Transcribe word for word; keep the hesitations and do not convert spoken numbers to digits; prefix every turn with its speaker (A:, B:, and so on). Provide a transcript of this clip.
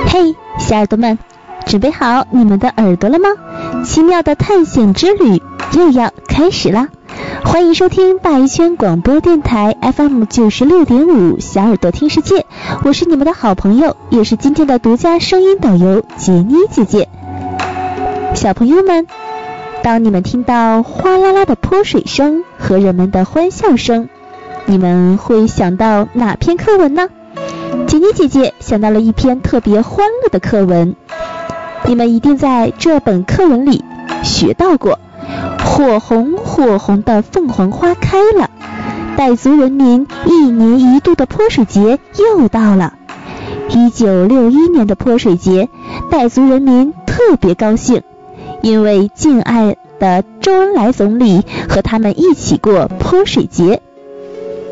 A: 嘿，小耳朵们，准备好你们的耳朵了吗？奇妙的探险之旅又要开始啦！欢迎收听大一圈广播电台 F M 九十六点五小耳朵听世界，我是你们的好朋友，也是今天的独家声音导游杰妮姐姐。小朋友们，当你们听到哗啦啦的泼水声和人们的欢笑声，你们会想到哪篇课文呢？杰妮姐姐想到了一篇特别欢乐的课文，你们一定在这本课文里学到过。火红火红的凤凰花开了，傣族人民一年一度的泼水节又到了。一九六一年的泼水节，傣族人民特别高兴，因为敬爱的周恩来总理和他们一起过泼水节。